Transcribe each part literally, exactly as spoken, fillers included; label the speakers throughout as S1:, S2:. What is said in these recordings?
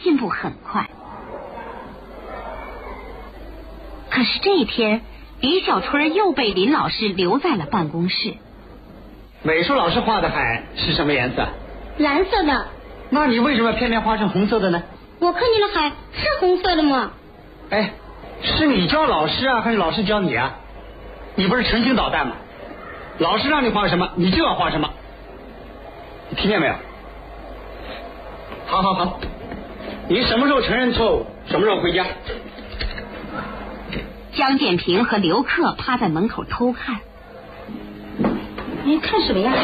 S1: 进步很快。可是这一天，李小春又被林老师留在了办公室。
S2: 美术老师画的海是什么颜色？
S3: 蓝色的。
S2: 那你为什么偏偏画成红色的呢？
S3: 我看见的海是红色的吗？
S2: 哎，是你教老师啊，还是老师教你啊？你不是成心捣蛋吗？老师让你画什么，你就要画什么，你听见没有？好好好，你什么时候承认错误，什么时候回家。
S1: 江建平和刘克趴在门口偷看。
S4: 你看什么呀？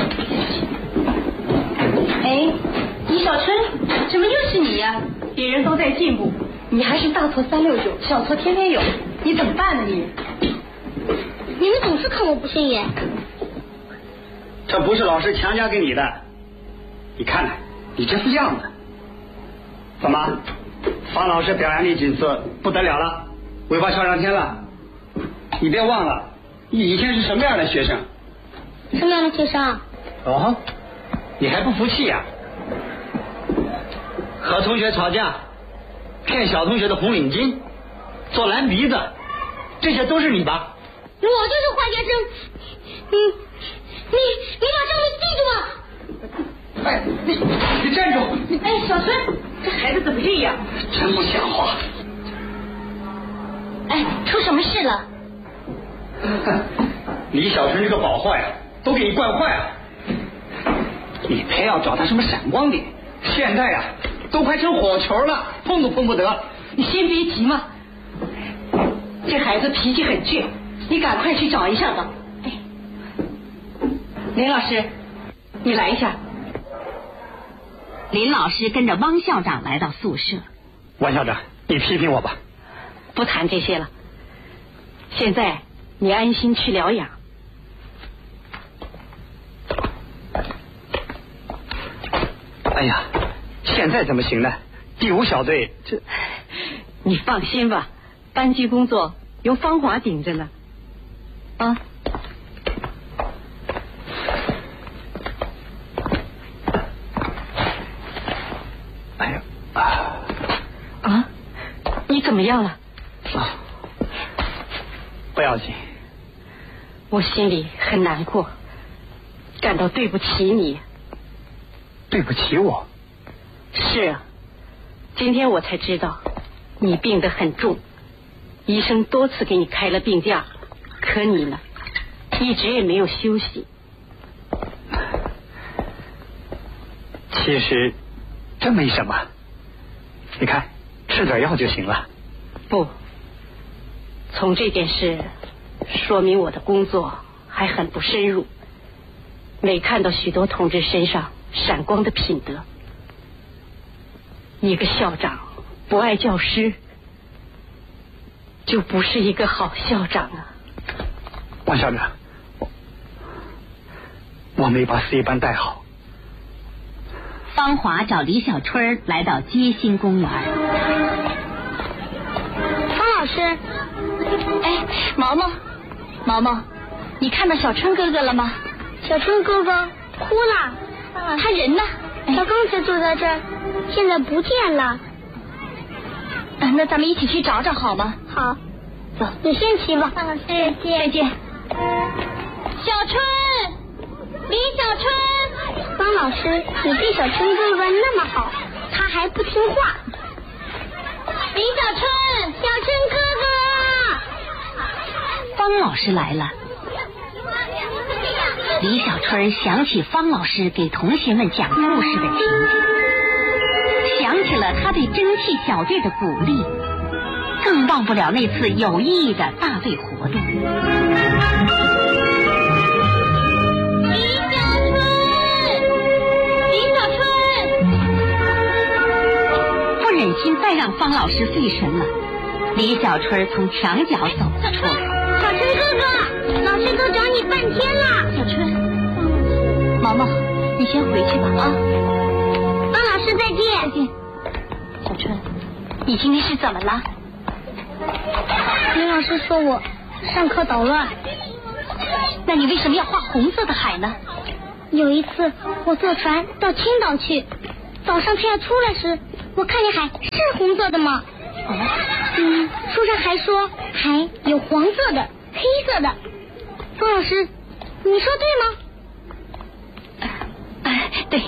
S4: 哎，李小春，怎么又是你呀？别人都在进步，你还是大错三六九，小错天天有，你怎么办呢你？
S3: 你们总是看我不顺眼。
S2: 这不是老师强加给你的，你看看你这副样子，怎么？方老师表扬你几次不得了了，尾巴翘上天了。你别忘了，你以前是什么样的学生？
S3: 什么样的学生？
S2: 哦，你还不服气呀、啊？和同学吵架，骗小同学的红领巾，做蓝鼻子，这些都是你吧？
S3: 我就是坏学生。你你你把证据记住啊！
S2: 哎，你你站住！
S4: 哎，小春，这孩子怎么这样？
S2: 真不像话！
S3: 哎，出什么事了？
S2: 李小春这个宝坏呀，都给你惯坏了。你偏要找他什么闪光点，现在呀、啊、都快成火球了，碰都碰不得。
S4: 你先别急嘛，这孩子脾气很倔，你赶快去找一下吧。哎，林老师，你来一下。
S1: 林老师跟着汪校长来到宿舍。
S2: 汪校长，你批评我吧。
S4: 不谈这些了，现在你安心去疗养。
S2: 哎呀，现在怎么行呢？第五小队这……
S4: 你放心吧，班级工作由芳华顶着呢。啊。
S2: 哎呀啊！
S4: 啊，你怎么样了？
S2: 啊，不要紧。
S4: 我心里很难过，感到对不起你。
S2: 对不起我？
S4: 是啊，今天我才知道你病得很重，医生多次给你开了病假，可你呢，一直也没有休息。
S2: 其实真没什么，你看吃点药就行了。
S4: 不，从这件事说明我的工作还很不深入，没看到许多同志身上闪光的品德。一个校长不爱教师，就不是一个好校长啊。
S2: 汪校长，我我没把四一班带好。
S1: 芳华找李小春来到街心公园。
S3: 方老师，
S4: 哎，毛毛，毛毛，你看到小春哥哥了吗？
S3: 小春哥哥哭了，
S4: 他人呢？
S3: 他刚才坐在这儿，现在不见了。
S4: 那咱们一起去找找好吗？
S3: 好，
S4: 走，
S3: 你先骑吧。方老师，再见。
S4: 再见。
S3: 小春，李小春，方老师，你对小春哥哥那么好，他还不听话。李小春，小春哥哥。
S1: 方老师来了。李小春想起方老师给同学们讲故事的情景，想起了他对蒸汽小队的鼓励，更忘不了那次有意义的大队活动。
S3: 李小春，李小春，
S1: 不忍心再让方老师费神了，李小春从墙角走了出来。
S3: 小春哥哥，老师都找你半天了。
S4: 小春，毛毛，你先回去吧啊。
S3: 方老师再见。
S4: 再见。小春，你今天是怎么了？
S3: 林老师说我上课捣乱。
S4: 那你为什么要画红色的海呢？
S3: 有一次我坐船到青岛去，早上太阳出来时， 我看见海是红色的吗？哦，嗯，书上还说海有黄色的、黑色的。方老师，你说对吗？
S1: 啊，对，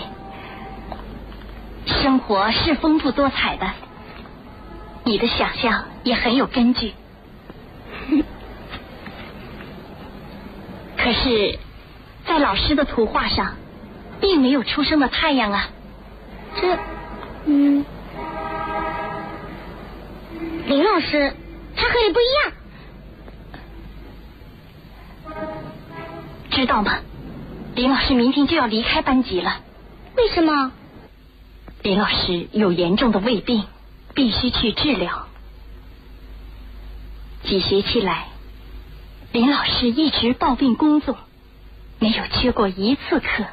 S1: 生活是丰富多彩的，你的想象也很有根据。可是，在老师的图画上，并没有出生的太阳啊。
S3: 这，嗯，林老师，他和你不一样。
S1: 知道吗？林老师明天就要离开班级了。
S3: 为什么？
S1: 林老师有严重的胃病，必须去治疗。几学期来，林老师一直抱病工作，没有缺过一次课。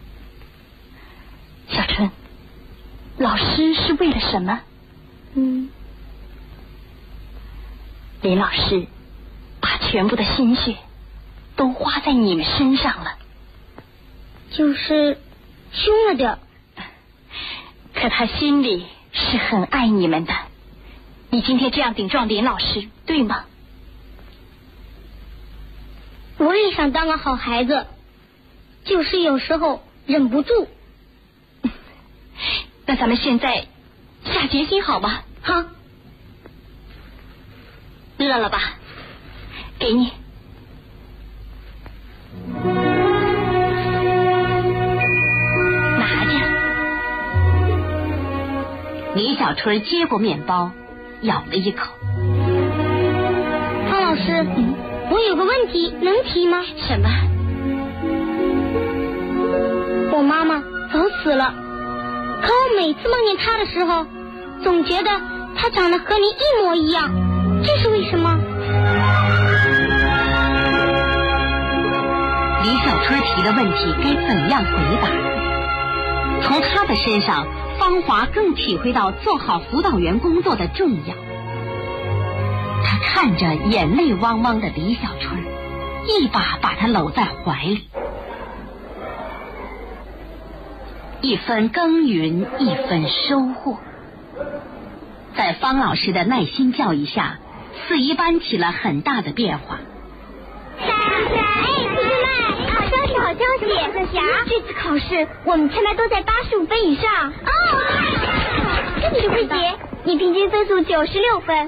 S1: 小春，老师是为了什么？
S3: 嗯，
S1: 林老师把全部的心血都花在你们身上了，
S3: 就是凶了点。
S1: 可他心里是很爱你们的。你今天这样顶撞林老师，对吗？
S3: 我也想当个好孩子，就是有时候忍不住。
S1: 那咱们现在下决心好吗？
S3: 好。
S1: 饿了吧？给你。拿着。李小春接过面包，咬了一口。
S3: 方老师，嗯，我有个问题能提吗？
S1: 什么？
S3: 我妈妈早死了，可我每次梦见她的时候，总觉得她长得和你一模一样，这是为什么？
S1: 李小春提的问题该怎样回答？从他的身上，芳华更体会到做好辅导员工作的重要。他看着眼泪汪汪的李小春，一把把他搂在怀里。一分耕耘一分收获，在方老师的耐心教育下，四一班起了很大的变化。
S3: 哎，同学们，好消息，好消息！小霞，这次考试我们全班都在八十五分以上。哦，这你慧姐，你平均分数九十六分。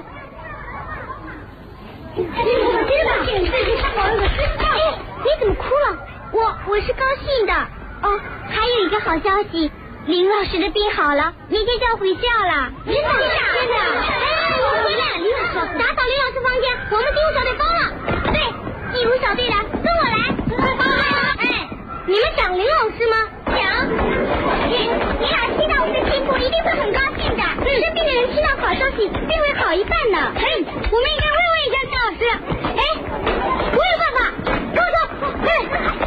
S3: 真的？哎，你怎么哭了？我我是高兴的。哦，还有一个好消息，林老师的病好了，明天就要回校了。真的？真的？哎，我回来，林老师，打扫林老师房间，我们进入小队包了。对，进入小队的，跟我来。哎，你们想林老师吗？想。你你俩听到我的辛苦，一定会很高兴的。生病的人听到好消息，病会好一半的。哎，我们应该慰问一下林老师。哎，我有办法，跟我说。哎。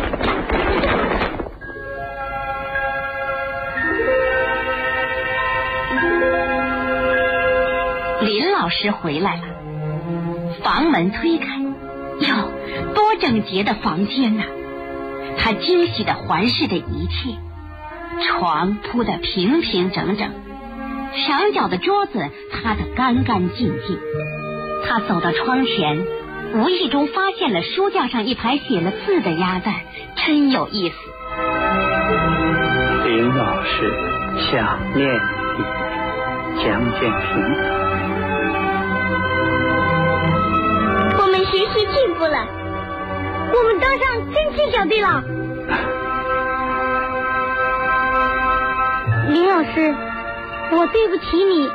S1: 林老师回来了，房门推开，哟，多整洁的房间呐！他惊喜地环视着一切，床铺得平平整整，墙角的桌子擦得干干净净。他走到窗前，无意中发现了书架上一排写了字的鸭蛋，真有意思。
S5: 林老师想念你，蒋建平。
S3: 学习进步了，我们当上真气小队了。林老师，我对不起你。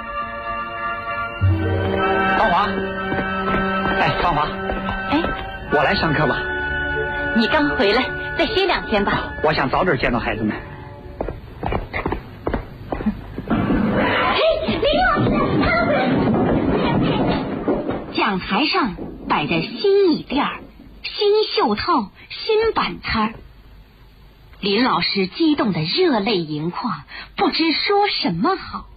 S2: 芳华，哎，芳华，
S1: 哎，
S2: 我来上课吧。
S1: 你刚回来，再歇两天吧。
S2: 我想早点见到孩子们。
S3: 嘿，林老师，他
S1: 们讲台上摆着新椅垫、新袖套、新板摊，林老师激动得热泪盈眶，不知说什么好。